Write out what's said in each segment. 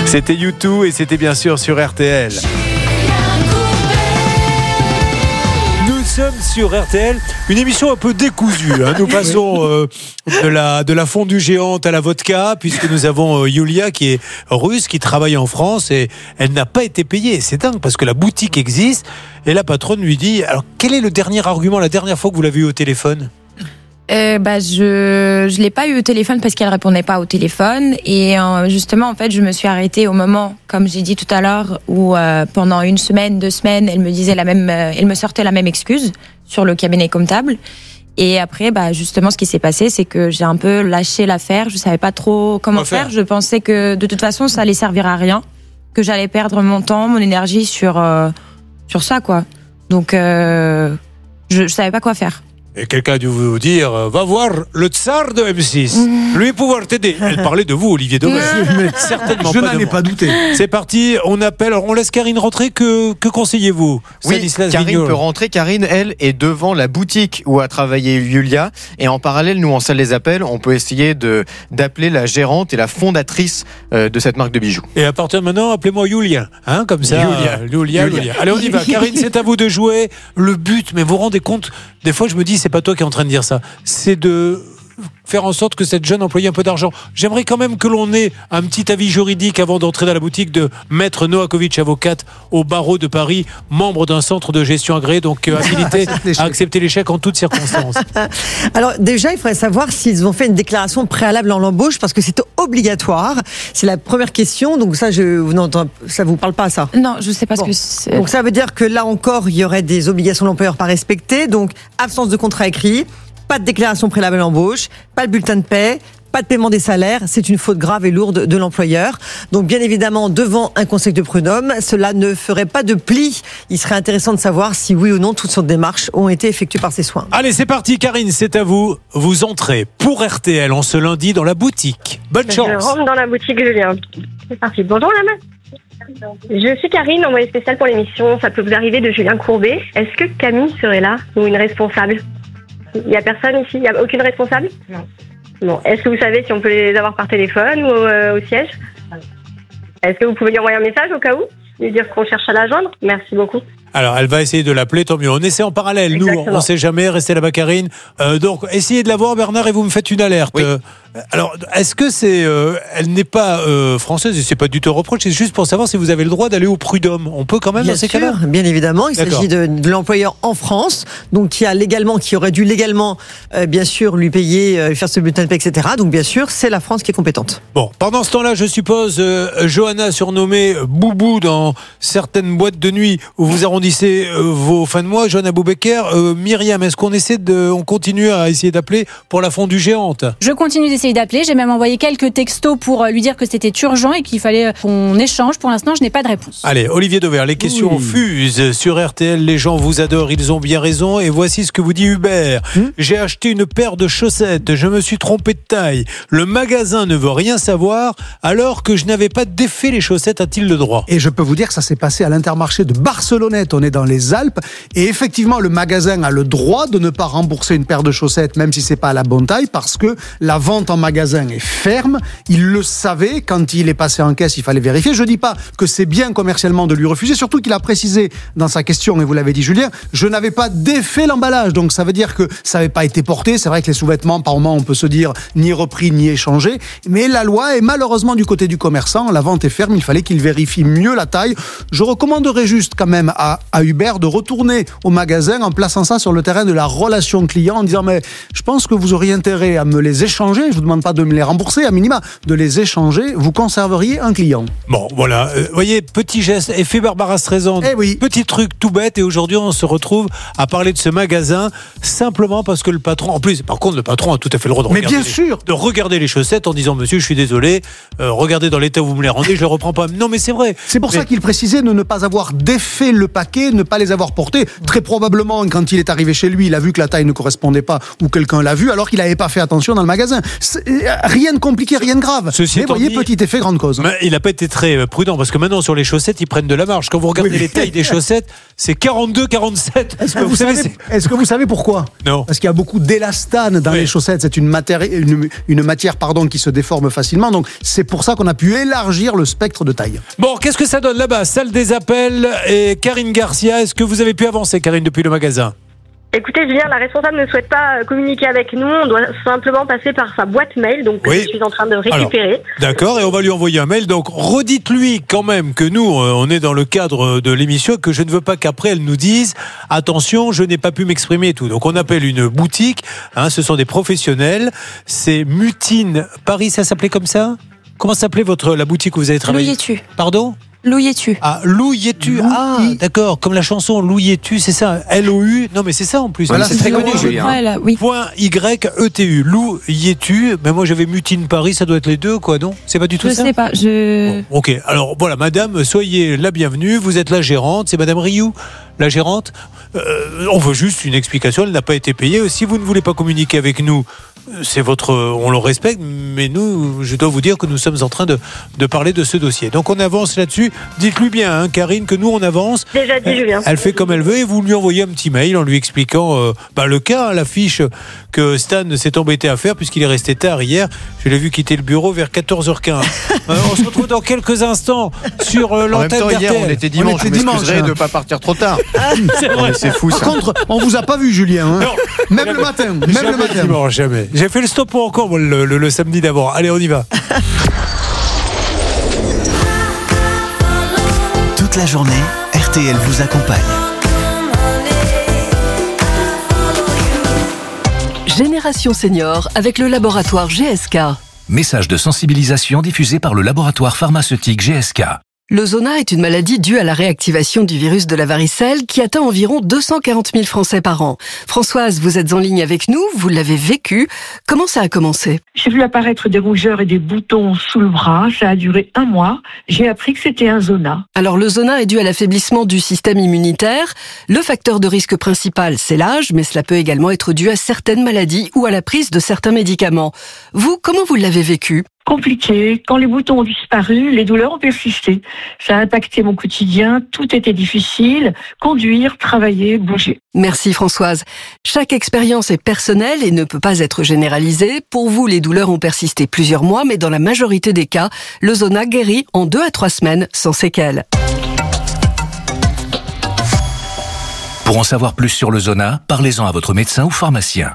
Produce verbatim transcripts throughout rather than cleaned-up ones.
C'était U deux et c'était bien sûr sur R T L. Nous sommes sur R T L, une émission un peu décousue. Hein. Nous passons euh, de, la, de la fondue géante à la vodka, puisque nous avons euh, Yulia qui est russe, qui travaille en France et elle n'a pas été payée. C'est dingue parce que la boutique existe et la patronne lui dit, alors quel est le dernier argument, la dernière fois que vous l'avez eu au téléphone ? Euh, bah, je je l'ai pas eu au téléphone parce qu'elle répondait pas au téléphone et euh, justement en fait je me suis arrêtée au moment, comme j'ai dit tout à l'heure, où euh, pendant une semaine, deux semaines, elle me disait la même, euh, elle me sortait la même excuse sur le cabinet comptable. Et après, bah justement, ce qui s'est passé, c'est que j'ai un peu lâché l'affaire. Je savais pas trop comment faire. faire. Je pensais que de toute façon, ça allait servir à rien, que j'allais perdre mon temps, mon énergie sur euh, sur ça, quoi. Donc, euh, je, je savais pas quoi faire. Et quelqu'un a dû vous dire, va voir le tsar de M six, mmh. lui pouvoir t'aider. Elle parlait de vous, Olivier Dauvert. Mais certainement je pas. Je n'en ai pas douté. C'est parti, on appelle, on laisse Karine rentrer. Que, que conseillez-vous ? Oui, Stanislas Karine Vignol. peut rentrer. Karine, elle, est devant la boutique où a travaillé Yulia. Et en parallèle, nous, en salle des appels, on peut essayer de, d'appeler la gérante et la fondatrice euh, de cette marque de bijoux. Et à partir de maintenant, appelez-moi Yulia. Hein, comme ça. Yulia. Yulia, Yulia. Allez, on y va. Karine, c'est à vous de jouer. Le but, mais vous vous rendez compte, des fois, je me dis, c'est pas toi qui es en train de dire ça, c'est de faire en sorte que cette jeune employée un peu d'argent. J'aimerais quand même que l'on ait un petit avis juridique avant d'entrer dans la boutique de Maître Noakovic, avocate au barreau de Paris, membre d'un centre de gestion agréé, donc euh, habilité à accepter l'échec en toutes circonstances. Alors déjà, il faudrait savoir s'ils ont fait une déclaration préalable en l'embauche, parce que c'est obligatoire. C'est la première question, donc ça, je, ça vous parle pas ça ? Non, je sais pas bon. ce que c'est. Donc ça veut dire que là encore, il y aurait des obligations de l'employeur pas respectées, donc absence de contrat écrit, pas de déclaration préalable à l'embauche, pas de bulletin de paie, pas de paiement des salaires, c'est une faute grave et lourde de l'employeur. Donc bien évidemment, devant un conseil de prud'homme, cela ne ferait pas de pli. Il serait intéressant de savoir si oui ou non toutes sortes de démarches ont été effectuées par ces soins. Allez, c'est parti Karine, c'est à vous. Vous entrez pour R T L en ce lundi dans la boutique. Bonne chance. Je rentre dans la boutique Julien. C'est parti. Bonjour la main. Je suis Karine, envoyée spéciale pour l'émission Ça peut vous arriver de Julien Courbet. Est-ce que Camille serait là ou une responsable ? Il n'y a personne ici ? Il n'y a aucune responsable ? Non. Bon, est-ce que vous savez si on peut les avoir par téléphone ou euh, au siège ? Est-ce que vous pouvez lui envoyer un message au cas où ? Lui dire qu'on cherche à la joindre ? Merci beaucoup. Alors, elle va essayer de l'appeler, tant mieux. On essaie en parallèle. Exactement. Nous, on ne sait jamais. Restez là-bas, Karine. Euh, donc, essayez de la voir, Bernard, et vous me faites une alerte. Oui. Euh, alors, est-ce que c'est... Euh, elle n'est pas euh, française, et c'est pas du tout reproche, c'est juste pour savoir si vous avez le droit d'aller au prud'homme. On peut quand même bien dans ces sûr, cas-là ? Bien évidemment. Il D'accord. s'agit de, de l'employeur en France, donc qui a légalement, qui aurait dû légalement, euh, bien sûr, lui payer, euh, faire ce bulletin de paie, et cetera. Donc, bien sûr, c'est la France qui est compétente. Bon, pendant ce temps-là, je suppose, euh, Johanna, surnommée Boubou dans certaines boîtes de nuit où vous arrondissez euh, vos fins de mois, Johanna Boubecker, euh, Myriam, est-ce qu'on essaie de, on continue à essayer d'appeler pour la fondue géante ? Je continue d'essayer d'appeler. J'ai même envoyé quelques textos pour lui dire que c'était urgent et qu'il fallait qu'on échange. Pour l'instant, je n'ai pas de réponse. Allez, Olivier Dauvert, les questions oui. fusent sur R T L. Les gens vous adorent, ils ont bien raison. Et voici ce que vous dit Hubert. Hum? J'ai acheté une paire de chaussettes. Je me suis trompé de taille. Le magasin ne veut rien savoir alors que je n'avais pas défait les chaussettes. A-t-il le droit ? Et je peux vous dire que ça s'est passé à l'Intermarché de Barcelonnette. On est dans les Alpes. Et effectivement, le magasin a le droit de ne pas rembourser une paire de chaussettes, même si c'est pas à la bonne taille, parce que la vente en magasin est ferme. Il le savait. Quand il est passé en caisse, il fallait vérifier. Je dis pas que c'est bien commercialement de lui refuser, surtout qu'il a précisé dans sa question, et vous l'avez dit Julien, je n'avais pas défait l'emballage. Donc ça veut dire que ça n'avait pas été porté. C'est vrai que les sous-vêtements, par moment, on peut se dire ni repris, ni échangé. Mais la loi est malheureusement du côté du commerçant. La vente est ferme. Il fallait qu'il vérifie mieux la taille. Je recommanderais juste quand même à, à Hubert de retourner au magasin en plaçant ça sur le terrain de la relation client en disant mais je pense que vous auriez intérêt à me les échanger, je vous demande pas de me les rembourser, à minima de les échanger, vous conserveriez un client. Bon voilà, vous euh, voyez, petit geste, effet Barbara Streisand, eh oui. petit truc tout bête et aujourd'hui on se retrouve à parler de ce magasin simplement parce que le patron, en plus par contre le patron a tout à fait le droit de, mais regarder, bien les, sûr. de regarder les chaussettes en disant monsieur je suis désolé, euh, regardez dans l'état où vous me les rendez, je les reprends pas. Non mais c'est vrai. C'est pour mais... ça qu'il précisait de ne pas avoir défait le paquet plaquées, ne pas les avoir portées. Très probablement, quand il est arrivé chez lui, il a vu que la taille ne correspondait pas ou quelqu'un l'a vu, alors qu'il n'avait pas fait attention dans le magasin. C'est, rien de compliqué, rien de grave. Ceci Mais voyez, dit, petit effet, grande cause. Mais il n'a pas été très prudent parce que maintenant sur les chaussettes, ils prennent de la marge. Quand vous regardez oui. les tailles des chaussettes, c'est quarante-deux quarante-sept. Est-ce que, vous savez, c'est... est-ce que vous savez pourquoi ? Non. Parce qu'il y a beaucoup d'élastane dans oui. les chaussettes. C'est une matière, une, une matière pardon, qui se déforme facilement. Donc c'est pour ça qu'on a pu élargir le spectre de taille. Bon, qu'est-ce que ça donne là-bas ? Salle des appels et Karine Garcia. Est-ce que vous avez pu avancer, Karine, depuis le magasin ? Écoutez, Julien, la responsable ne souhaite pas communiquer avec nous. On doit simplement passer par sa boîte mail, donc oui. je suis en train de récupérer. Alors, d'accord, et on va lui envoyer un mail. Donc, redites-lui quand même que nous, on est dans le cadre de l'émission, que je ne veux pas qu'après elle nous dise « Attention, je n'ai pas pu m'exprimer et tout ». Donc, on appelle une boutique. Hein, ce sont des professionnels. C'est Mutine Paris, ça s'appelait comme ça ? Comment s'appelait votre la boutique où vous avez travaillé ? Louis-tu. Pardon ? Louis-tu. Ah, Louis-tu. Ah, d'accord. Comme la chanson Louis-tu, c'est ça. L O U. Non, mais c'est ça en plus. Voilà, c'est très connu, Julien. Voilà, oui. Point Y E T U. Louis-tu. Mais moi, j'avais Mutine Paris. Ça doit être les deux, quoi, non ? C'est pas du tout je ça ? Je sais pas. Je. Bon, ok. Alors, voilà, madame, soyez la bienvenue. Vous êtes la gérante. C'est madame Rioux, la gérante. Euh, on veut juste une explication. Elle n'a pas été payée. Si vous ne voulez pas communiquer avec nous, c'est votre, on le respecte, mais nous, je dois vous dire que nous sommes en train de, de parler de ce dossier. Donc on avance là-dessus. Dites-lui bien, hein, Karine, que nous on avance. Déjà dit, Julien. Elle fait comme elle veut et vous lui envoyez un petit mail en lui expliquant euh, bah, le cas, hein, la fiche que Stan s'est embêté à faire puisqu'il est resté tard hier. Je l'ai vu quitter le bureau vers quatorze heures quinze. euh, on se retrouve dans quelques instants sur euh, l'antenne d'R T L. Hier, on était dimanche. On était dimanche, hein. de ne pas partir trop tard. C'est, vrai. C'est fou ça. Par contre, on vous a pas vu, Julien. Hein. Non, même le matin. Même jamais le matin. Dimanche, jamais. J'ai fait le stop pour encore moi, le, le, le samedi d'avant. Allez, on y va. Toute la journée, R T L vous accompagne. Génération Senior avec le laboratoire G S K. Message de sensibilisation diffusé par le laboratoire pharmaceutique G S K. Le zona est une maladie due à la réactivation du virus de la varicelle qui atteint environ deux cent quarante mille Français par an. Françoise, vous êtes en ligne avec nous, vous l'avez vécu. Comment ça a commencé ? J'ai vu apparaître des rougeurs et des boutons sous le bras. Ça a duré un mois. J'ai appris que c'était un zona. Alors le zona est dû à l'affaiblissement du système immunitaire. Le facteur de risque principal, c'est l'âge, mais cela peut également être dû à certaines maladies ou à la prise de certains médicaments. Vous, comment vous l'avez vécu ? Compliqué. Quand les boutons ont disparu, les douleurs ont persisté. Ça a impacté mon quotidien. Tout était difficile. Conduire, travailler, bouger. Merci Françoise. Chaque expérience est personnelle et ne peut pas être généralisée. Pour vous, les douleurs ont persisté plusieurs mois, mais dans la majorité des cas, le zona guérit en deux à trois semaines sans séquelles. Pour en savoir plus sur le zona, parlez-en à votre médecin ou pharmacien.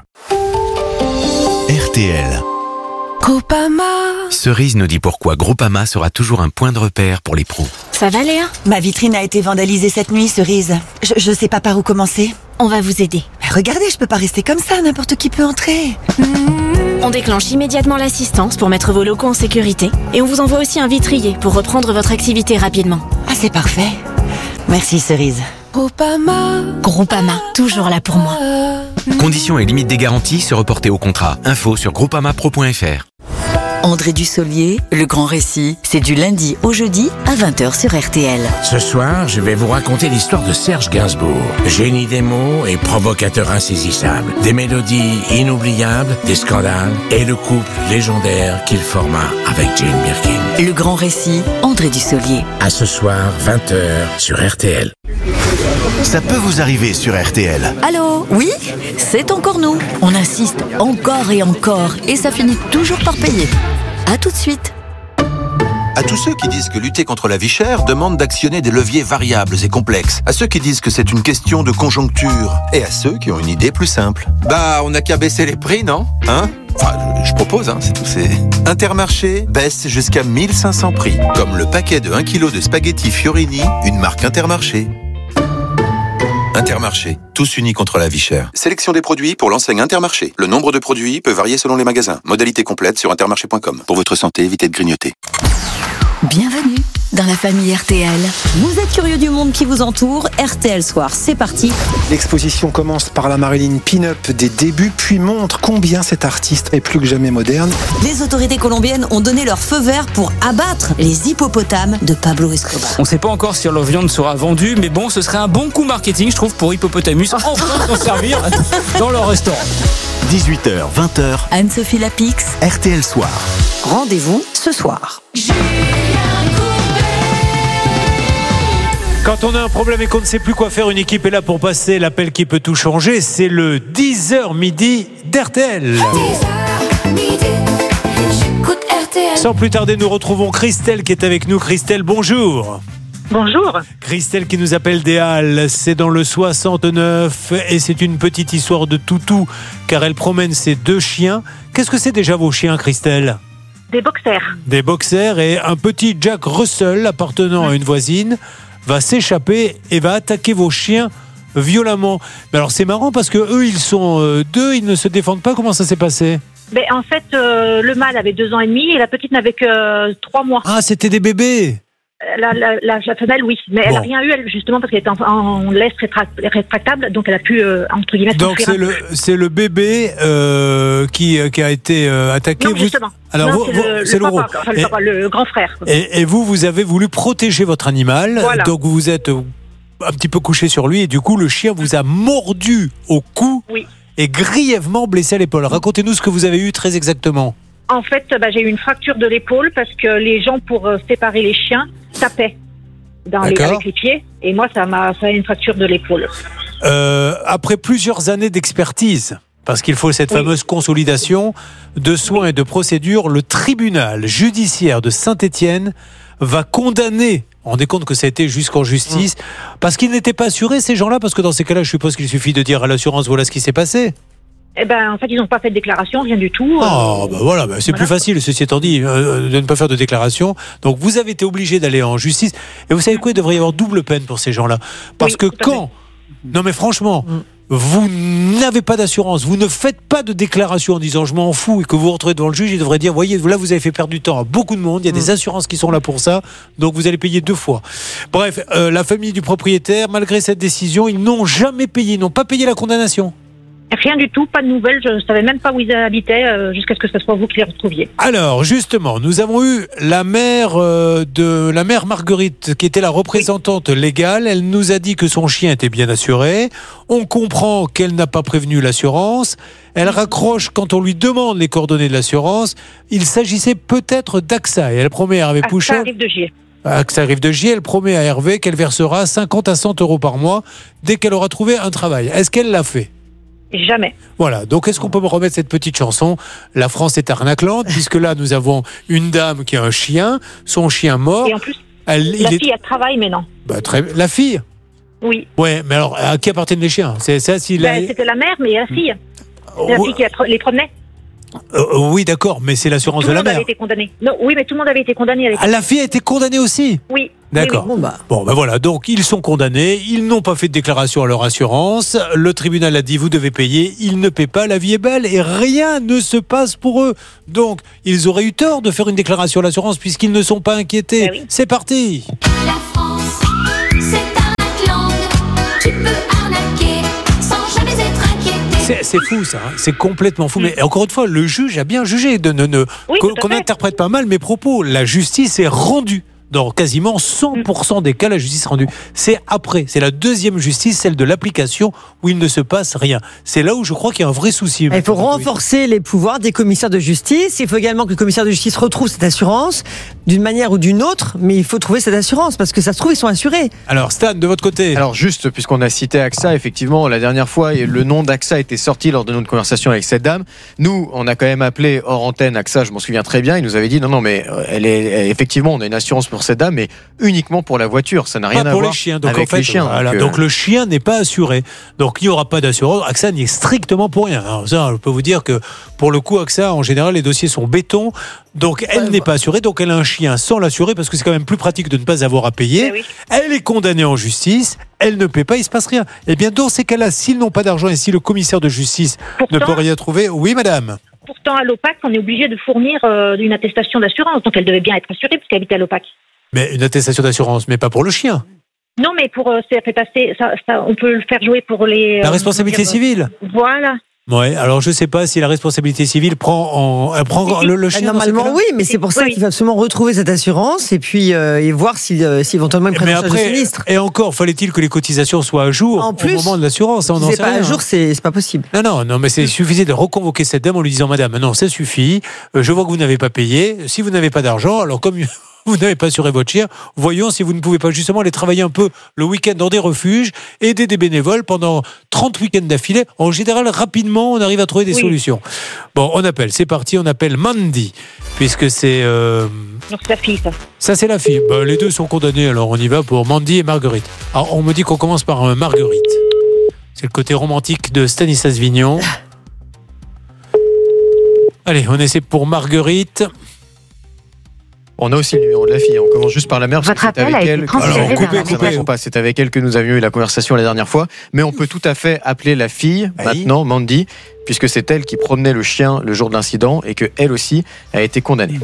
R T L. Groupama. Cerise nous dit pourquoi Groupama sera toujours un point de repère pour les pros. Ça va, Léa ? Ma vitrine a été vandalisée cette nuit, Cerise. Je, je sais pas par où commencer. On va vous aider. Mais regardez, je peux pas rester comme ça, n'importe qui peut entrer. Mmh. On déclenche immédiatement l'assistance pour mettre vos locaux en sécurité. Et on vous envoie aussi un vitrier pour reprendre votre activité rapidement. Ah, c'est parfait. Merci, Cerise. Groupama. Groupama, toujours là pour moi. Conditions et limites des garanties se reporter au contrat. Info sur groupama pro point f r. André Dussolier, Le Grand Récit, c'est du lundi au jeudi à vingt heures sur R T L. Ce soir, je vais vous raconter l'histoire de Serge Gainsbourg. Génie des mots et provocateur insaisissable. Des mélodies inoubliables, des scandales et le couple légendaire qu'il forma avec Jane Birkin. Le Grand Récit, André Dussolier. À ce soir, vingt heures sur R T L. Ça peut vous arriver sur R T L. Allô ? Oui ? C'est encore nous. On insiste encore et encore et ça finit toujours par payer. À tout de suite. À tous ceux qui disent que lutter contre la vie chère demande d'actionner des leviers variables et complexes. À ceux qui disent que c'est une question de conjoncture. Et à ceux qui ont une idée plus simple. Bah, on n'a qu'à baisser les prix, non ? Hein ? Enfin, je, je propose, hein, c'est tout. C'est... Intermarché baisse jusqu'à mille cinq cents prix. Comme le paquet de un kilo de spaghettis Fiorini, une marque Intermarché. Intermarché, tous unis contre la vie chère. Sélection des produits pour l'enseigne Intermarché. Le nombre de produits peut varier selon les magasins. Modalité complète sur intermarché point com. Pour votre santé, évitez de grignoter. Bienvenue dans la famille R T L. Vous êtes curieux du monde qui vous entoure, R T L Soir, c'est parti. L'exposition commence par la Marilyn Pin-Up des débuts, puis montre combien cet artiste est plus que jamais moderne. Les autorités colombiennes ont donné leur feu vert pour abattre les hippopotames de Pablo Escobar. On ne sait pas encore si leur viande sera vendue, mais bon, ce serait un bon coup marketing, je trouve, pour Hippopotamus, enfin s'en servir dans leur restaurant. dix-huit heures, vingt heures. Anne-Sophie Lapix. R T L Soir. Rendez-vous ce soir. Quand on a un problème et qu'on ne sait plus quoi faire, une équipe est là pour passer l'appel qui peut tout changer. C'est le dix heures midi d'R T L. Sans plus tarder, nous retrouvons Christelle qui est avec nous. Christelle, bonjour. Bonjour. Christelle qui nous appelle des Halles, c'est dans le soixante-neuf et c'est une petite histoire de toutou car elle promène ses deux chiens. Qu'est-ce que c'est déjà vos chiens, Christelle ? Des boxers. Des boxers et un petit Jack Russell appartenant à une voisine va s'échapper et va attaquer vos chiens violemment. Mais alors c'est marrant parce que eux ils sont euh, deux, ils ne se défendent pas. Comment ça s'est passé ? Ben, en fait, euh, le mâle avait deux ans et demi et la petite n'avait que euh, trois mois. Ah, c'était des bébés. La, la, la, la femelle, oui, mais bon. Elle n'a rien eu, elle, justement, parce qu'elle était en, en laisse rétractable, donc elle a pu, euh, entre guillemets, donc c'est le, c'est le bébé euh, qui, qui a été euh, attaqué. Non, justement. Vous... Alors, non, vous, c'est, vous, le, c'est le, le, papa, enfin, le, papa, le grand frère. Et, et vous, vous avez voulu protéger votre animal, voilà. Donc vous vous êtes un petit peu couché sur lui, et du coup, le chien vous a mordu au cou oui. et grièvement blessé à l'épaule. Racontez-nous ce que vous avez eu très exactement. En fait, bah, j'ai eu une fracture de l'épaule parce que les gens, pour euh, séparer les chiens, tapaient. Dans les, avec les pieds, et moi ça m'a fait une fracture de l'épaule. Euh, après plusieurs années d'expertise, parce qu'il faut cette oui. fameuse consolidation de soins et de procédures, le tribunal judiciaire de Saint-Étienne va condamner, on rendez compte que ça a été jusqu'en justice, mmh. parce qu'ils n'étaient pas assurés ces gens-là, parce que dans ces cas-là je suppose qu'il suffit de dire à l'assurance voilà ce qui s'est passé. Eh ben, en fait, ils n'ont pas fait de déclaration, rien du tout. Oh, euh, ben voilà, ben c'est voilà. plus facile, ceci étant dit, euh, de ne pas faire de déclaration. Donc, vous avez été obligé d'aller en justice. Et vous savez quoi, il devrait y avoir double peine pour ces gens-là. Parce oui, que quand... Non, mais franchement, mm. vous n'avez pas d'assurance, vous ne faites pas de déclaration en disant je m'en fous et que vous vous retrouvez devant le juge, il devrait dire, voyez, là, vous avez fait perdre du temps à beaucoup de monde, il y a mm. des assurances qui sont là pour ça, donc vous allez payer deux fois. Bref, euh, la famille du propriétaire, malgré cette décision, ils n'ont jamais payé, ils n'ont pas payé la condamnation. Rien du tout, pas de nouvelles, je ne savais même pas où ils habitaient euh, jusqu'à ce que ce soit vous qui les retrouviez. Alors, justement, nous avons eu la mère euh, de la mère Marguerite, qui était la représentante oui. légale. Elle nous a dit que son chien était bien assuré. On comprend qu'elle n'a pas prévenu l'assurance. Elle raccroche quand on lui demande les coordonnées de l'assurance. Il s'agissait peut-être d'A X A et elle promet à Hervé Pouchel. Ça arrive de Gier. Ça arrive de Gier, elle promet à Hervé qu'elle versera cinquante à cent euros par mois dès qu'elle aura trouvé un travail. Est-ce qu'elle l'a fait ? Jamais. Voilà, donc est-ce qu'on peut me remettre cette petite chanson ? La France est arnaclante, puisque là nous avons une dame qui a un chien, son chien mort. Et en plus, elle, la fille est... elle travaille, mais non. Bah, très... La fille ? Oui. Ouais, mais alors à qui appartiennent les chiens ? C'est ça, si bah, la... C'était la mère, mais la fille. La fille qui les promenait. Euh, oui, d'accord, mais c'est l'assurance tout de la mère. mère. Avait été condamné. Non, oui, mais tout le monde avait été condamné. Avec ah, la fille a été condamnée aussi ? Oui. D'accord. Oui, oui. Bon, bah. bon, ben voilà. Donc, ils sont condamnés. Ils n'ont pas fait de déclaration à leur assurance. Le tribunal a dit, vous devez payer. Ils ne paient pas. La vie est belle et rien ne se passe pour eux. Donc, ils auraient eu tort de faire une déclaration à l'assurance puisqu'ils ne sont pas inquiétés. Ben oui. C'est parti. La France, c'est un land. Tu peux arnaquer sans jamais être inquiété. C'est, c'est fou, ça. Hein. C'est complètement fou. Mmh. Mais encore une fois, le juge a bien jugé. De, de, de, oui, qu'on, qu'on interprète pas mal mes propos. La justice est rendue. Dans quasiment cent pour cent des cas, la justice rendue. C'est après, c'est la deuxième justice, celle de l'application, où il ne se passe rien. C'est là où je crois qu'il y a un vrai souci. Il faut renforcer les pouvoirs des commissaires de justice. Il faut également que le commissaire de justice retrouve cette assurance, d'une manière ou d'une autre, mais il faut trouver cette assurance, parce que ça se trouve, ils sont assurés. Alors Stan, de votre côté. Alors juste, puisqu'on a cité A X A, effectivement, la dernière fois, le nom d'A X A était sorti lors de notre conversation avec cette dame. Nous, on a quand même appelé hors antenne A X A, je m'en souviens très bien, il nous avait dit, non, non, mais elle est, elle, effectivement, on a une assurance pour cette dame, mais uniquement pour la voiture, ça n'a rien pas à pour voir les chiens. Donc avec en fait, les chiens. Voilà. Donc, euh... donc le chien n'est pas assuré. Donc il n'y aura pas d'assurance. A X A n'y est strictement pour rien. Alors ça, je peux vous dire que pour le coup, A X A, en général, les dossiers sont béton. Donc elle ouais, n'est ouais. pas assurée. Donc elle a un chien sans l'assurer parce que c'est quand même plus pratique de ne pas avoir à payer. Oui. Elle est condamnée en justice. Elle ne paie pas, il ne se passe rien. Eh bien, dans ces cas-là, s'ils n'ont pas d'argent et si le commissaire de justice Pourtant, ne peut rien trouver, oui, madame. Pourtant, à l'O P A C, on est obligé de fournir euh, une attestation d'assurance. Donc elle devait bien être assurée puisqu'elle habitait à l'O P A C. Mais une attestation d'assurance, mais pas pour le chien. Non, mais pour euh, ça fait passer, ça, ça, on peut le faire jouer pour les. La euh, responsabilité dire, civile. Voilà. Ouais, alors je sais pas si la responsabilité civile prend en elle prend le, le Ah, chien. normalement, oui, mais c'est pour ça Oui. qu'il faut absolument retrouver cette assurance et puis euh, et voir si, euh, si éventuellement ils prennent Mais en charge le après, sinistre. et encore, fallait-il que les cotisations soient à jour En plus, au moment de l'assurance. On Si n'en c'est sait pas rien. à jour, c'est c'est pas possible. Non, non, non, mais c'est il suffisait de reconvoquer cette dame en lui disant, Madame, non, ça suffit. euh, Je vois que vous n'avez pas payé. Si vous n'avez pas d'argent, alors comme vous n'avez pas assuré votre chien, voyons si vous ne pouvez pas justement aller travailler un peu le week-end dans des refuges, aider des bénévoles pendant trente week-ends d'affilée. En général, rapidement, on arrive à trouver des Oui. solutions. Bon, on appelle, c'est parti, on appelle Mandy, puisque c'est... euh, Donc c'est la fille, ça. Ça, c'est la fille. Bah, les deux sont condamnés, alors on y va pour Mandy et Marguerite. Alors, on me dit qu'on commence par un Marguerite. C'est le côté romantique de Stanislas Vignon. Allez, on essaie pour Marguerite. On a aussi le numéro de la fille. On commence juste par la mère. parce que c'est avec elle. que- Alors, coupez, Ça marche pas. C'est avec elle que nous avions eu la conversation la dernière fois. Mais on peut tout à fait appeler la fille maintenant, Mandy, puisque c'est elle qui promenait le chien le jour de l'incident et que elle aussi a été condamnée.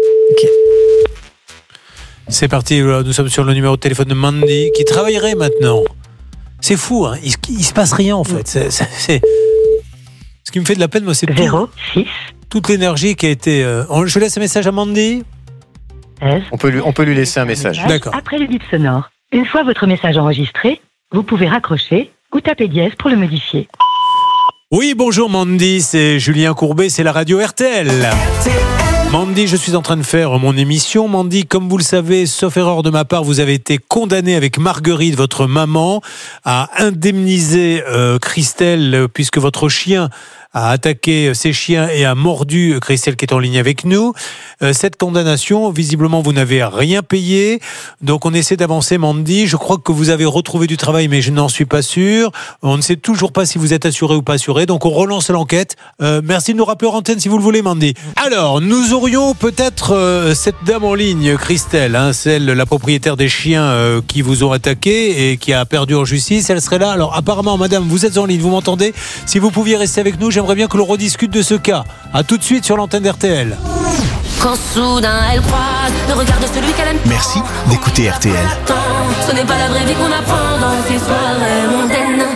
C'est parti, voilà, nous sommes sur le numéro de téléphone de Mandy, qui travaillerait maintenant. C'est fou, hein, il, se- il se passe rien en fait. C'est, c'est- c'est- Ce qui me fait de la peine, moi, c'est tout- toute l'énergie qui a été... euh, on- Je laisse un message à Mandy. On peut lui, on peut lui laisser un message. D'accord. Après le bip sonore, une fois votre message enregistré, vous pouvez raccrocher ou taper dièse pour le modifier. Oui, bonjour Mandy, c'est Julien Courbet, c'est la radio R T L. Mandy, je suis en train de faire mon émission. Mandy, comme vous le savez, sauf erreur de ma part, vous avez été condamnée avec Marguerite, votre maman, à indemniser euh, Christelle, euh, puisque votre chien a attaqué ses chiens et a mordu Christelle qui est en ligne avec nous. Euh, cette condamnation, visiblement, vous n'avez rien payé. Donc, on essaie d'avancer, Mandy. Je crois que vous avez retrouvé du travail, mais je n'en suis pas sûr. On ne sait toujours pas si vous êtes assuré ou pas assuré. Donc, on relance l'enquête. Euh, merci de nous rappeler en antenne si vous le voulez, Mandy. Alors, nous aurions peut-être euh, cette dame en ligne, Christelle, hein, celle, la propriétaire des chiens euh, qui vous ont attaqué et qui a perdu en justice. Elle serait là. Alors, apparemment, madame, vous êtes en ligne, vous m'entendez? Si vous pouviez rester avec nous, j'aimerais bien que l'on rediscute de ce cas. À tout de suite sur l'antenne d'R T L. Quand soudain elle croise le regard de celui qu'elle aime Merci d'écouter R T L. tant, ce n'est pas la vraie vie qu'on apprend dans ces soirées mondaines.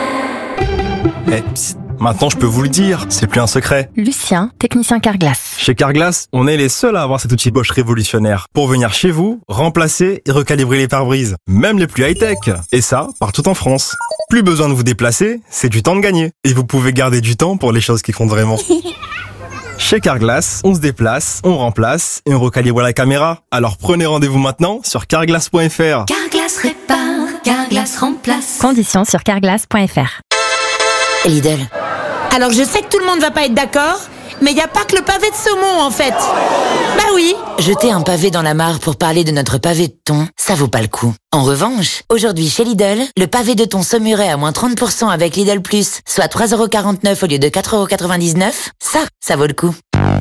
Eh, psst, maintenant je peux vous le dire, c'est plus un secret. Lucien, technicien Carglass. Chez Carglass, on est les seuls à avoir cet outil Bosch révolutionnaire pour venir chez vous, remplacer et recalibrer les pare-brises, même les plus high-tech. Et ça, partout en France. Plus besoin de vous déplacer, c'est du temps de gagner. Et vous pouvez garder du temps pour les choses qui comptent vraiment. Chez Carglass, on se déplace, on remplace et on recalibre la caméra. Alors prenez rendez-vous maintenant sur carglass point f r. Carglass répare, Carglass remplace. Conditions sur carglass point f r. Lidl. Alors je sais que tout le monde va pas être d'accord, mais il n'y a pas que le pavé de saumon en fait. Bah oui. Jeter un pavé dans la mare pour parler de notre pavé de thon, ça vaut pas le coup. En revanche, aujourd'hui chez Lidl, le pavé de thon saumuret à moins trente pour cent avec Lidl Plus, soit trois euros quarante-neuf au lieu de quatre euros quatre-vingt-dix-neuf, ça, ça vaut le coup.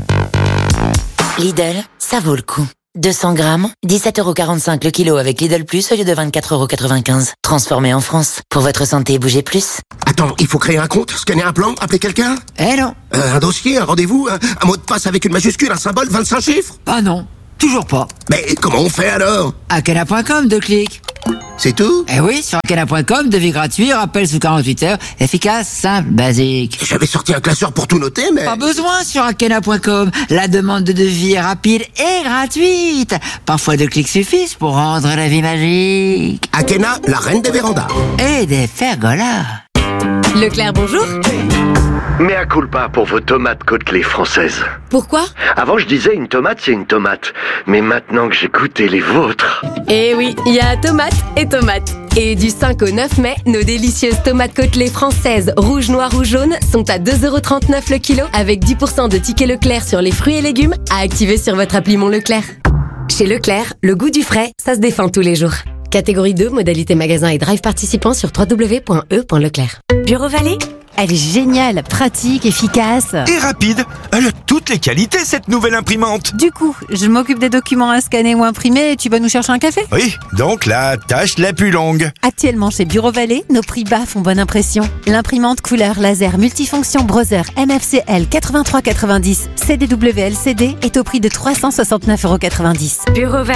Lidl, ça vaut le coup. deux cents grammes, dix-sept euros quarante-cinq le kilo avec Lidl Plus au lieu de vingt-quatre euros quatre-vingt-quinze. Transformé en France. Pour votre santé, bougez plus. Attends, il faut créer un compte, scanner un plan, appeler quelqu'un? Eh non. Euh, un dossier, un rendez-vous, un, un mot de passe avec une majuscule, un symbole, vingt-cinq chiffres? Ah non, toujours pas. Mais comment on fait alors? Akena point com, deux clics. C'est tout? Eh oui, sur akena point com, devis gratuit, rappel sous quarante-huit heures, efficace, simple, basique. J'avais sorti un classeur pour tout noter, mais... Pas besoin sur akena point com. La demande de devis est rapide et gratuite. Parfois deux clics suffisent pour rendre la vie magique. Akena, la reine des vérandas. Et des pergolas. Leclerc, bonjour. Mea culpa pour vos tomates côtelées françaises. Pourquoi? Avant, je disais une tomate, c'est une tomate. Mais maintenant que j'ai goûté les vôtres... Eh oui, il y a tomate et tomate. Et du cinq au neuf mai, nos délicieuses tomates côtelées françaises, rouge, noir ou jaune, sont à deux euros trente-neuf le kilo, avec dix pour cent de tickets Leclerc sur les fruits et légumes, à activer sur votre appli Mon Leclerc. Chez Leclerc, le goût du frais, ça se défend tous les jours. Catégorie deux, modalité magasin et drive participant sur w w w point e point leclerc. Bureau Vallée, elle est géniale, pratique, efficace. Et rapide. Elle a toutes les qualités, cette nouvelle imprimante. Du coup, je m'occupe des documents à scanner ou imprimer et tu vas nous chercher un café? Oui, donc la tâche la plus longue. Actuellement chez Bureau Vallée, nos prix bas font bonne impression. L'imprimante couleur laser multifonction Brother M F C L quatre-vingt-trois quatre-vingt-dix C D W L C D est au prix de trois cent soixante-neuf euros quatre-vingt-dix. Bureau Vallée,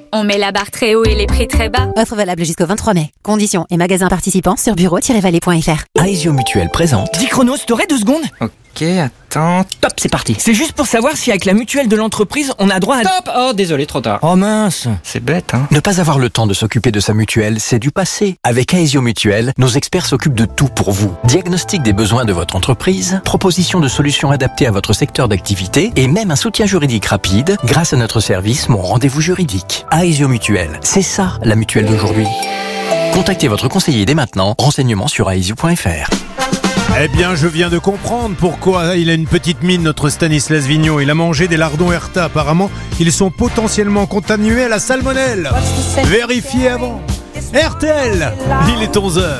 On met la barre très haut et les prix très bas. Offre valable jusqu'au vingt-trois mai. Conditions et magasins participants sur bureau tiret vallée point f r. Aesio Mutuelle présente. dix chronos, t'aurais deux secondes ? Ok, attends. Top, c'est parti. C'est juste pour savoir si avec la mutuelle de l'entreprise, on a droit à... Stop! Oh, désolé, trop tard. Oh mince. C'est bête, hein. Ne pas avoir le temps de s'occuper de sa mutuelle, c'est du passé. Avec Aesio Mutuelle, nos experts s'occupent de tout pour vous. Diagnostic des besoins de votre entreprise, proposition de solutions adaptées à votre secteur d'activité et même un soutien juridique rapide grâce à notre service Mon Rendez-vous Juridique. Aesio Mutuelle, c'est ça la mutuelle d'aujourd'hui. Contactez votre conseiller dès maintenant. Renseignements sur aesio point f r. Eh bien, je viens de comprendre pourquoi il a une petite mine, notre Stanislas Vigneault. Il a mangé des lardons Herta. Apparemment, ils sont potentiellement contaminés à la salmonelle. Vérifiez avant. R T L, il est onze heures.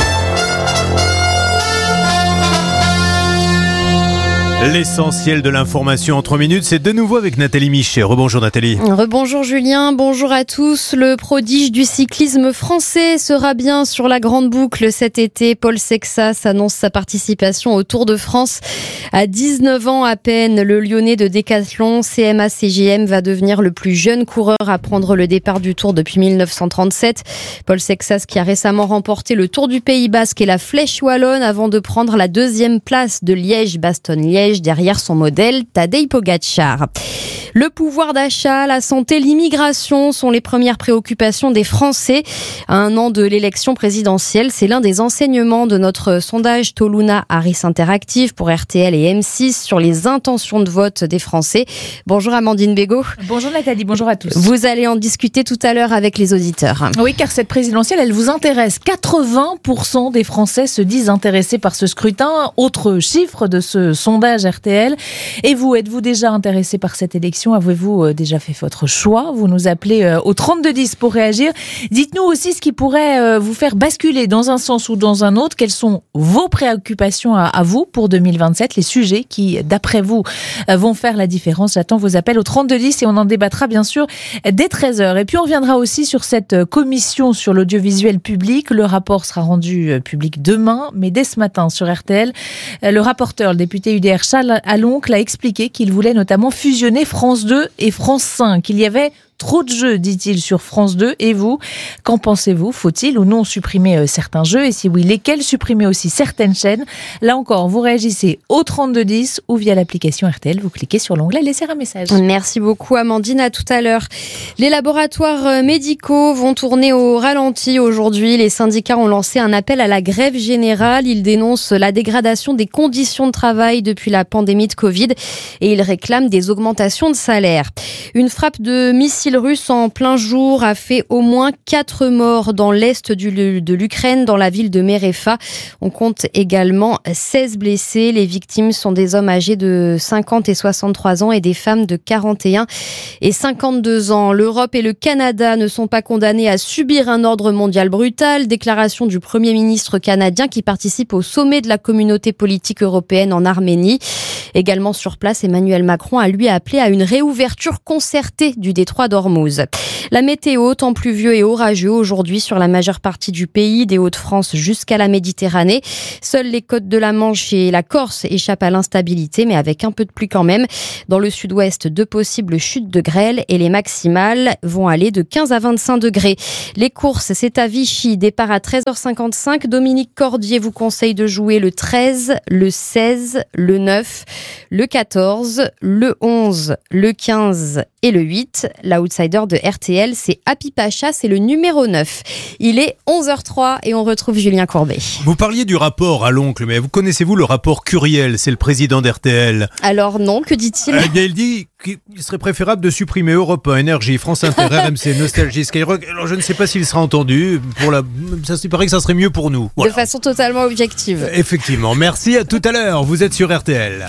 L'essentiel de l'information en trois minutes, c'est de nouveau avec Nathalie Michet. Rebonjour Nathalie. Rebonjour Julien, bonjour à tous. Le prodige du cyclisme français sera bien sur la grande boucle cet été. Paul Sexas annonce sa participation au Tour de France. À dix-neuf ans à peine, le Lyonnais de Décathlon, C M A C G M, va devenir le plus jeune coureur à prendre le départ du Tour depuis mille neuf cent trente-sept. Paul Sexas qui a récemment remporté le Tour du Pays Basque et la Flèche Wallonne avant de prendre la deuxième place de Liège-Bastogne-Liège derrière son modèle Tadej Pogačar. Le pouvoir d'achat, la santé, l'immigration sont les premières préoccupations des Français. À un an de l'élection présidentielle, c'est l'un des enseignements de notre sondage Toluna Harris Interactive pour R T L et M six sur les intentions de vote des Français. Bonjour Amandine Bégaud. Bonjour Nathalie, bonjour à tous. Vous allez en discuter tout à l'heure avec les auditeurs. Oui, car cette présidentielle, elle vous intéresse. quatre-vingts pour cent des Français se disent intéressés par ce scrutin. Autre chiffre de ce sondage R T L. Et vous, êtes-vous déjà intéressé par cette élection ? Avez-vous déjà fait votre choix ? Vous nous appelez au trente-deux dix pour réagir. Dites-nous aussi ce qui pourrait vous faire basculer dans un sens ou dans un autre. Quelles sont vos préoccupations à vous pour deux mille vingt-sept ? Les sujets qui, d'après vous, vont faire la différence. J'attends vos appels au trente-deux dix et on en débattra bien sûr dès treize heures. Et puis on reviendra aussi sur cette commission sur l'audiovisuel public. Le rapport sera rendu public demain, mais dès ce matin sur R T L, le rapporteur, le député U D R Charles Aloncle, a expliqué qu'il voulait notamment fusionner France deux et France cinq. Il y avait trop de jeux, dit-il, sur France deux. Et vous, qu'en pensez-vous ? Faut-il ou non supprimer certains jeux ? Et si oui, lesquels ? Supprimer aussi certaines chaînes ? Là encore, vous réagissez au trente-deux dix ou via l'application R T L. Vous cliquez sur l'onglet « Laisser un message ». Merci beaucoup Amandine, à tout à l'heure. Les laboratoires médicaux vont tourner au ralenti aujourd'hui. Les syndicats ont lancé un appel à la grève générale. Ils dénoncent la dégradation des conditions de travail depuis la pandémie de Covid et ils réclament des augmentations de salaire. Une frappe de missile russe en plein jour a fait au moins quatre morts dans l'est du, de l'Ukraine, dans la ville de Merefa. On compte également seize blessés. Les victimes sont des hommes âgés de cinquante et soixante-trois ans et des femmes de quarante et un et cinquante-deux ans. L'Europe et le Canada ne sont pas condamnés à subir un ordre mondial brutal. Déclaration du Premier ministre canadien qui participe au sommet de la communauté politique européenne en Arménie. Également sur place, Emmanuel Macron a lui appelé à une réouverture concertée du détroit d'Ormuz. La météo, temps pluvieux et orageux aujourd'hui sur la majeure partie du pays, des Hauts-de-France jusqu'à la Méditerranée. Seules les côtes de la Manche et la Corse échappent à l'instabilité, mais avec un peu de pluie quand même. Dans le sud-ouest, de possibles chutes de grêle et les maximales vont aller de quinze à vingt-cinq degrés. Les courses, c'est à Vichy, départ à treize heures cinquante-cinq. Dominique Cordier vous conseille de jouer le treize, le seize, le neuf, le quatorze, le onze, le quinze et le huit. L'outsider de R T L, c'est Happy Pacha, c'est le numéro neuf. Il est onze heures zéro trois et on retrouve Julien Courbet. Vous parliez du rapport à l'oncle, mais vous connaissez-vous le rapport Curiel ? C'est le président d'R T L. Alors non, que dit-il ? Eh bien, il dit qu'il serait préférable de supprimer Europe un, Énergie, France Inter, R M C, Nostalgie, Skyrock. Alors je ne sais pas s'il sera entendu. Pour la... Ça, il paraît que ça serait mieux pour nous. Voilà. De façon totalement objective. Effectivement. Merci, à tout à l'heure. Vous êtes sur R T L.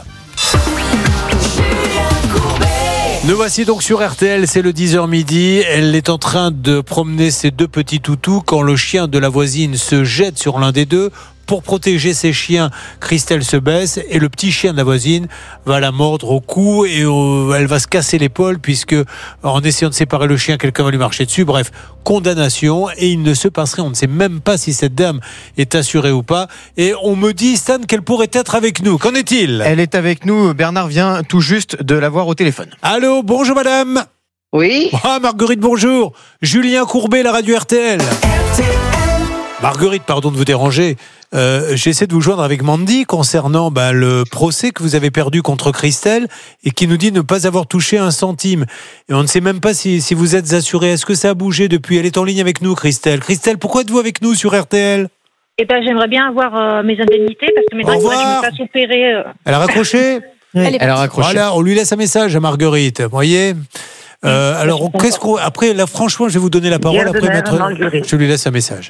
Nous voici donc sur R T L, c'est le dix heures midi. Elle est en train de promener ses deux petits toutous quand le chien de la voisine se jette sur l'un des deux. Pour protéger ses chiens, Christelle se baisse et le petit chien de la voisine va la mordre au cou et au... elle va se casser l'épaule puisque en essayant de séparer le chien, quelqu'un va lui marcher dessus. Bref, condamnation et il ne se passerait, on ne sait même pas si cette dame est assurée ou pas. Et on me dit, Stan, qu'elle pourrait être avec nous. Qu'en est-il ? Elle est avec nous. Bernard vient tout juste de la voir au téléphone. Allô, bonjour madame. Oui. Ah, Marguerite, bonjour. Julien Courbet, la radio R T L. Marguerite, pardon de vous déranger. Euh, j'essaie de vous joindre avec Mandy concernant bah, le procès que vous avez perdu contre Christelle et qui nous dit ne pas avoir touché un centime. Et on ne sait même pas si, si vous êtes assuré. Est-ce que ça a bougé depuis ? Elle est en ligne avec nous, Christelle. Christelle, pourquoi êtes-vous avec nous sur R T L ? Eh ben, j'aimerais bien avoir euh, mes indemnités parce que mes dents, je me fasse opérer. Euh... Elle a raccroché ? Oui. Elle, Elle a raccroché. Voilà, on lui laisse un message à Marguerite. Vous voyez ? Euh, alors, on, qu'est-ce qu'on... après, là, franchement, je vais vous donner la parole. Après, maître, je lui laisse un message.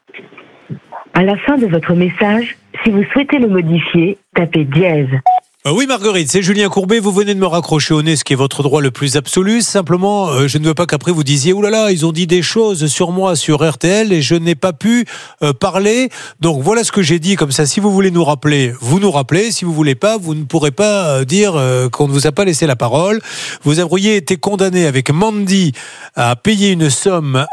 À la fin de votre message, si vous souhaitez le modifier, tapez dièse. Euh, oui, Marguerite, c'est Julien Courbet. Vous venez de me raccrocher au nez, ce qui est votre droit le plus absolu. Simplement, euh, je ne veux pas qu'après vous disiez « Ouh là là, ils ont dit des choses sur moi sur R T L et je n'ai pas pu euh, parler. » Donc voilà ce que j'ai dit. Comme ça, si vous voulez nous rappeler, vous nous rappelez. Si vous voulez pas, vous ne pourrez pas euh, dire euh, qu'on ne vous a pas laissé la parole. Vous auriez été condamné avec Mandy à payer une somme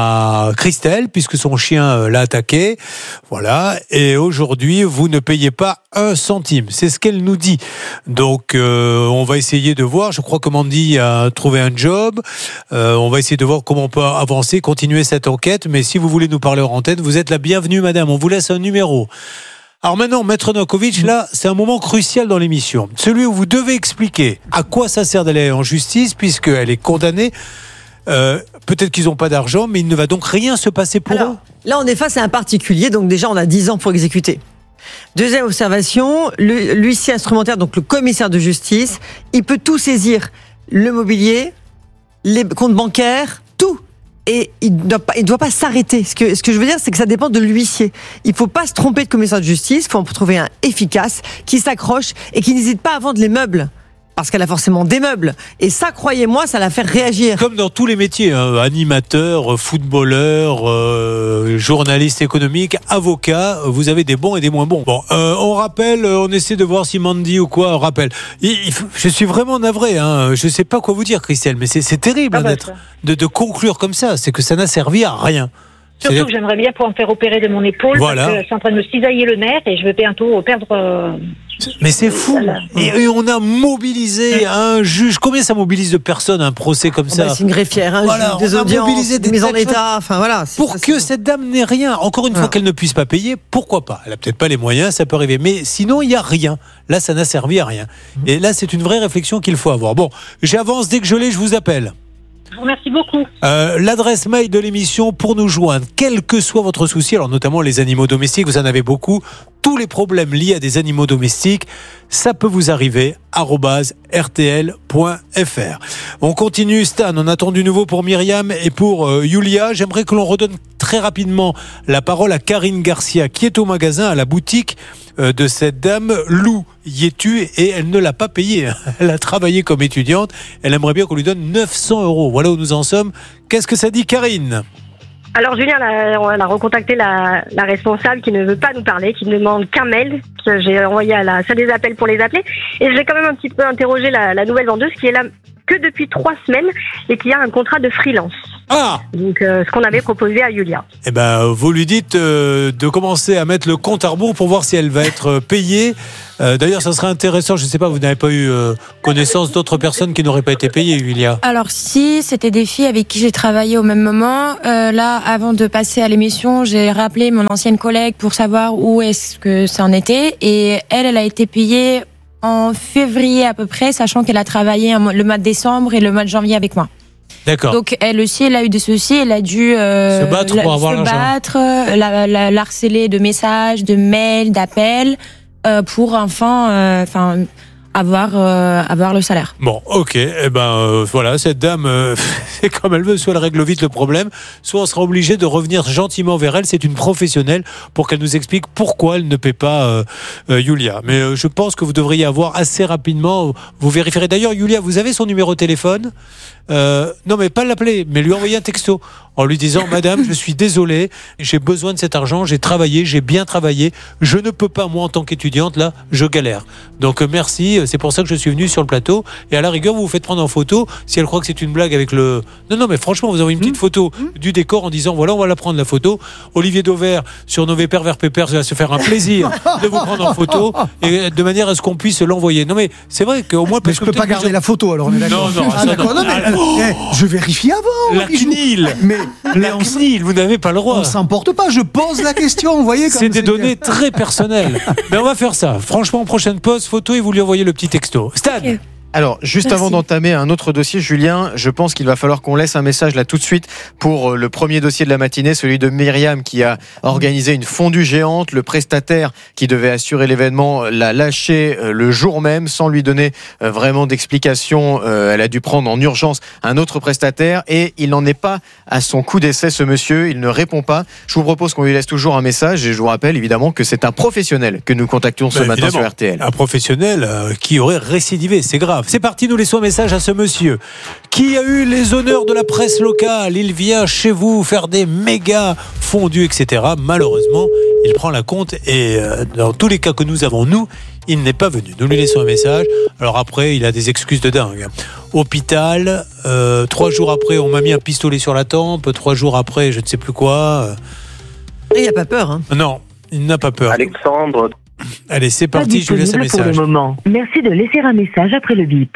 à Christelle puisque son chien euh, l'a attaqué. Voilà. Et aujourd'hui, vous ne payez pas un centime. C'est ce qu'elle nous dit. Donc euh, on va essayer de voir, je crois que Mandy a trouvé un job, euh, on va essayer de voir comment on peut avancer, continuer cette enquête, mais si vous voulez nous parler en antenne, vous êtes la bienvenue madame, on vous laisse un numéro. Alors maintenant, Maître Novakovic, là, c'est un moment crucial dans l'émission, celui où vous devez expliquer à quoi ça sert d'aller en justice, puisqu'elle est condamnée. Euh, peut-être qu'ils n'ont pas d'argent, mais il ne va donc rien se passer pour Alors, eux. Là, on est face à un particulier, donc déjà, on a dix ans pour exécuter. Deuxième observation, le, l'huissier instrumentaire, donc le commissaire de justice, il peut tout saisir, le mobilier, les comptes bancaires, tout. Et il ne doit pas, il doit pas s'arrêter. Ce que, ce que je veux dire, c'est que ça dépend de l'huissier. Il ne faut pas se tromper de commissaire de justice, il faut en trouver un efficace, qui s'accroche et qui n'hésite pas à vendre les meubles. Parce qu'elle a forcément des meubles. Et ça, croyez-moi, ça la fait réagir. Comme dans tous les métiers, hein, animateur, footballeur, euh, journaliste économique, avocat, vous avez des bons et des moins bons. Bon, euh, on rappelle, on essaie de voir si Mandy ou quoi rappelle. Il, il, je suis vraiment navré, hein, je ne sais pas quoi vous dire, Christelle, mais c'est, c'est terrible ah bah, d'être, de, de conclure comme ça. C'est que ça n'a servi à rien. Surtout C'est-à-dire... que j'aimerais bien pouvoir me faire opérer de mon épaule, voilà. Parce que je suis en train de me cisailler le nerf et je vais bientôt perdre... Euh... Mais c'est fou. Et, et on a mobilisé un juge. Combien ça mobilise de personnes un procès comme ça? Bah, c'est une greffière, un voilà, juge, des audiences, des mises en état. Enfin voilà. Pour que cette dame n'ait rien. Encore une voilà. fois qu'elle ne puisse pas payer, pourquoi pas? Elle a peut-être pas les moyens, ça peut arriver. Mais sinon, il y a rien. Là, ça n'a servi à rien. Et là, c'est une vraie réflexion qu'il faut avoir. Bon, j'avance dès que je l'ai, je vous appelle. Je vous remercie beaucoup. Euh, l'adresse mail de l'émission pour nous joindre, quel que soit votre souci, alors notamment les animaux domestiques, vous en avez beaucoup, tous les problèmes liés à des animaux domestiques, ça peut vous arriver, arobase r t l point f r. On continue, Stan, on attend du nouveau pour Myriam et pour euh, Yulia. J'aimerais que l'on redonne très rapidement la parole à Karine Garcia, qui est au magasin, à la boutique euh, de cette dame, Lou Yetu, et elle ne l'a pas payé. Elle a travaillé comme étudiante, elle aimerait bien qu'on lui donne neuf cents euros. Voilà où nous en sommes. Qu'est-ce que ça dit, Karine ? Alors Julien, on a recontacté la, la responsable qui ne veut pas nous parler, qui ne demande qu'un mail que j'ai envoyé à la salle des appels pour les appeler. Et j'ai quand même un petit peu interrogé la, la nouvelle vendeuse qui est là que depuis trois semaines et qui a un contrat de freelance. Ah. Donc euh, ce qu'on avait proposé à Yulia. Eh ben, vous lui dites euh, de commencer à mettre le compte à rebours pour voir si elle va être payée. Euh, d'ailleurs, ça serait intéressant. Je ne sais pas, vous n'avez pas eu euh, connaissance d'autres personnes qui n'auraient pas été payées, Yulia? Alors si, c'était des filles avec qui j'ai travaillé au même moment. Euh, là, avant de passer à l'émission, j'ai rappelé mon ancienne collègue pour savoir où est-ce que ça en était. Et elle, elle a été payée en février à peu près, sachant qu'elle a travaillé le mois de décembre et le mois de janvier avec moi. D'accord. Donc elle aussi, elle a eu des soucis, elle a dû euh, se battre la, pour avoir se l'argent. battre, la, la, la harceler de messages, de mails, d'appels, euh, pour enfin, enfin. Euh, avoir euh, avoir le salaire. Bon, ok, eh ben euh, voilà, cette dame, euh, c'est comme elle veut, soit elle règle vite le problème, soit on sera obligé de revenir gentiment vers elle. C'est une professionnelle pour qu'elle nous explique pourquoi elle ne paie pas euh, euh, Yulia. Mais euh, je pense que vous devriez avoir assez rapidement. Vous vérifierez. D'ailleurs, Yulia, vous avez son numéro de téléphone? Euh, non, mais pas l'appeler, mais lui envoyer un texto en lui disant: Madame, je suis désolé, j'ai besoin de cet argent, j'ai travaillé, j'ai bien travaillé, je ne peux pas, moi en tant qu'étudiante, là, je galère. Donc euh, merci. dit, c'est pour ça que je suis venu sur le plateau. Et à la rigueur, vous vous faites prendre en photo. Si elle croit que c'est une blague avec le... Non, non, mais franchement, vous avez une petite mmh. photo mmh. du décor en disant, voilà, on va la prendre la photo. Olivier Dauvert, surnommé Pervers Pépère, va se faire un plaisir de vous prendre en photo et de manière à ce qu'on puisse l'envoyer. Non, mais c'est vrai qu'au moins... Mais je peux pas garder gens... la photo, alors on est d'accord. Non, non, ah, d'accord. Non, mais, eh, je vérifie avant. La C N I L. Mais la C N I L, vous n'avez pas le droit. On s'emporte pas, je pose la question, vous voyez. C'est des données très personnelles. Mais on va faire ça. Franchement, prochaine pause, photo et vous lui envoyez le petit texto. Stan. Okay. Alors, juste Merci. Avant d'entamer un autre dossier, Julien, je pense qu'il va falloir qu'on laisse un message là tout de suite pour le premier dossier de la matinée, celui de Myriam qui a organisé une fondue géante. Le prestataire qui devait assurer l'événement l'a lâché le jour même sans lui donner vraiment d'explication. Elle a dû prendre en urgence un autre prestataire et il n'en est pas à son coup d'essai, ce monsieur. Il ne répond pas. Je vous propose qu'on lui laisse toujours un message et je vous rappelle évidemment que c'est un professionnel que nous contactions ce bah, matin sur R T L. Un professionnel euh, qui aurait récidivé, c'est grave. C'est parti, nous laissons un message à ce monsieur qui a eu les honneurs de la presse locale. Il vient chez vous faire des méga fondus, et cetera. Malheureusement, il prend la compte et euh, dans tous les cas que nous avons, nous, il n'est pas venu. Nous lui laissons un message. Alors après, il a des excuses de dingue. Hôpital, euh, trois jours après, on m'a mis un pistolet sur la tempe. Trois jours après, je ne sais plus quoi. Il n'a pas peur, hein. Non, il n'a pas peur. Alexandre... Allez, c'est parti, je vous laisse un message. Pour le moment. Merci de laisser un message après le bip.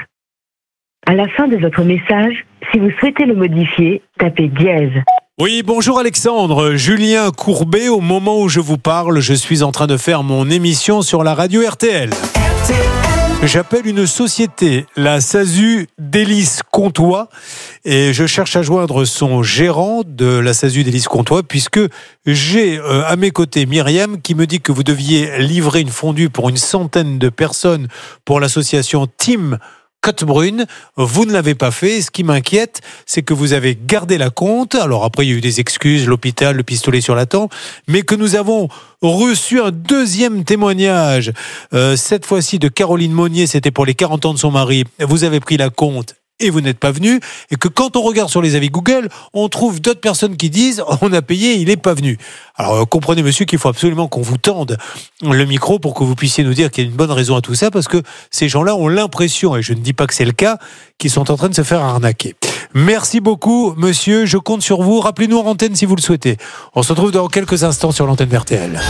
À la fin de votre message, si vous souhaitez le modifier, tapez dièse. Oui, bonjour Alexandre. Julien Courbet, au moment où je vous parle, je suis en train de faire mon émission sur la radio R T L. R T L. J'appelle une société, la SASU d'Hélice Comtois, et je cherche à joindre son gérant de la SASU d'Hélice Comtois, puisque j'ai euh, à mes côtés Myriam qui me dit que vous deviez livrer une fondue pour une centaine de personnes pour l'association Team Côte-Brune. Vous ne l'avez pas fait. Ce qui m'inquiète, c'est que vous avez gardé la compte. Alors après, il y a eu des excuses, l'hôpital, le pistolet sur la tempe, mais que nous avons reçu un deuxième témoignage, euh, cette fois-ci de Caroline Monnier, c'était pour les quarante ans de son mari. Vous avez pris la compte et vous n'êtes pas venu, et que quand on regarde sur les avis Google, on trouve d'autres personnes qui disent « on a payé, il n'est pas venu ». Alors comprenez monsieur qu'il faut absolument qu'on vous tende le micro pour que vous puissiez nous dire qu'il y a une bonne raison à tout ça, parce que ces gens-là ont l'impression, et je ne dis pas que c'est le cas, qu'ils sont en train de se faire arnaquer. Merci beaucoup monsieur, je compte sur vous. Rappelez-nous en antenne si vous le souhaitez. On se retrouve dans quelques instants sur l'antenne de R T L.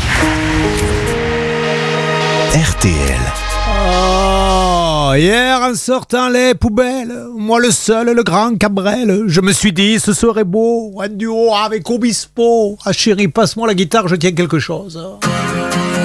R T L. Oh, hier, en sortant les poubelles, moi le seul, le grand Cabrel, je me suis dit, ce serait beau, un duo avec Obispo. Ah chérie, passe-moi la guitare, je tiens quelque chose.